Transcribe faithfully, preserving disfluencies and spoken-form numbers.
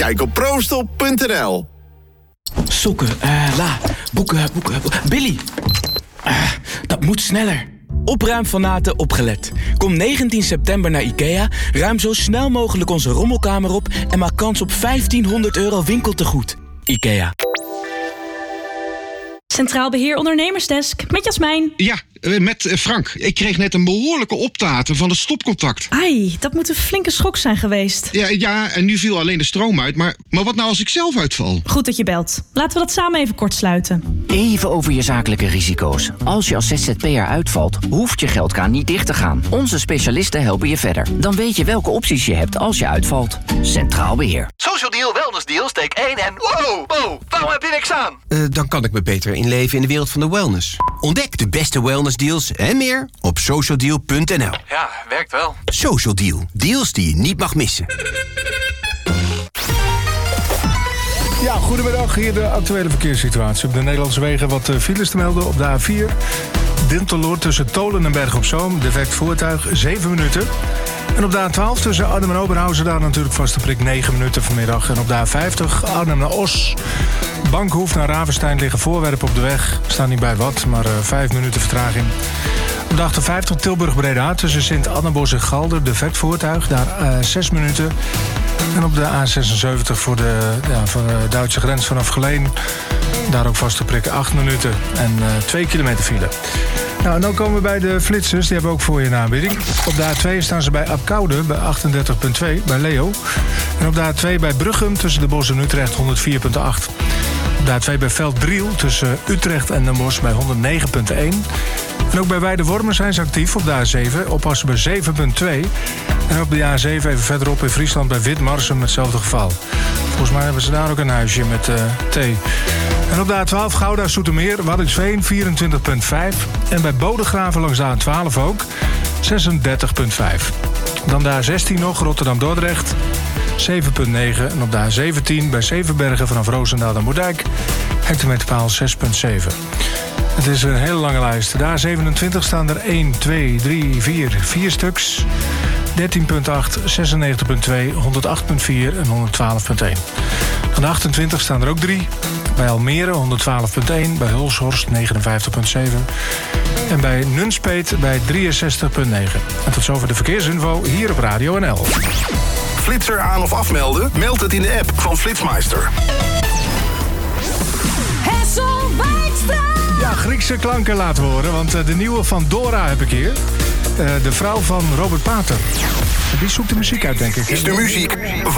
Kijk op proostop punt n l. Sokken, uh, la, boeken, boeken, boeken. Billy, uh, dat moet sneller. Opruimfanaten opgelet. Kom negentien september naar IKEA, ruim zo snel mogelijk onze rommelkamer op en maak kans op vijftienhonderd euro winkeltegoed. IKEA. Centraal Beheer Ondernemersdesk, met Jasmijn. Ja, met Frank. Ik kreeg net een behoorlijke optaten van het stopcontact. Ai, dat moet een flinke schok zijn geweest. Ja, ja, en nu viel alleen de stroom uit. Maar, maar wat nou als ik zelf uitval? Goed dat je belt. Laten we dat samen even kort sluiten. Even over je zakelijke risico's. Als je als Z Z P'er uitvalt, hoeft je geldkraan niet dicht te gaan. Onze specialisten helpen je verder. Dan weet je welke opties je hebt als je uitvalt. Centraal Beheer. Social Deal, Wellness Deal, steek één en... Wow, wow, waarom heb je niks aan? Uh, dan kan ik me beter inleven in de wereld van de wellness. Ontdek de beste wellnessdeals en meer op social deal punt n l. Ja, werkt wel. Social Deal. Deals die je niet mag missen. Ja, goedemiddag. Hier de actuele verkeerssituatie. Op de Nederlandse wegen wat files te melden. Op de A vier, Dinteloord tussen Tolen en Berg op Zoom. Defect voertuig, zeven minuten. En op de A twaalf tussen Arnhem en Oberhausen, daar natuurlijk vaste prik negen minuten vanmiddag. En op de A vijftig Arnhem naar Os. Bankhoef naar Ravenstein liggen voorwerpen op de weg. Staan niet bij wat, maar uh, vijf minuten vertraging. Op de achtenvijftig Tilburg-Breda tussen Sint-Annabos en Galder. Defect voertuig, daar uh, zes minuten. En op de A zesenzeventig voor de, ja, voor de Duitse grens vanaf Geleen. Daar ook vaste prikken acht minuten en uh, twee kilometer file. Nou, en dan komen we bij de flitsers. Die hebben we ook voor je in aanbieding. Op de A twee staan ze bij Apkoude, bij achtendertig komma twee, bij Leo. En op de A twee bij Bruggum tussen de Bosch en Utrecht honderd vier komma acht. Op de A twee bij Velddriel tussen Utrecht en Den Bosch bij honderdnegen komma één. En ook bij Weidewormen zijn ze actief op de A zeven, oppassen bij zeven komma twee. En op de A zeven even verderop in Friesland bij Witmarsum hetzelfde geval. Volgens mij hebben ze daar ook een huisje met uh, thee. En op de A twaalf Gouda Zoetermeer, Waddinxveen vierentwintig komma vijf. En bij Bodegraven langs de A twaalf ook zesendertig komma vijf. Dan de A zestien nog, Rotterdam-Dordrecht zeven komma negen. En op de A zeventien bij Zevenbergen vanaf Roosendaal naar Moerdijk hectometerpaal zes komma zeven. Het is een hele lange lijst. De A zevenentwintig staan er één, twee, drie, vier, vier stuks. dertien komma acht, zesennegentig komma twee, honderdaacht komma vier en honderdtwaalf komma één. Van de achtentwintig staan er ook drie. Bij Almere honderdtwaalf komma één, bij Hulshorst negenenvijftig komma zeven... en bij Nunspeet bij drieënzestig komma negen. En tot zover de verkeersinfo hier op Radio N L. Flitser aan of afmelden? Meld het in de app van Flitsmeister. Hessel Wijkstra! Ja, Griekse klanken laten we horen, want de nieuwe van Dora heb ik hier. Uh, de vrouw van Robert Pater. Die zoekt de muziek uit, denk ik. Is de muziek van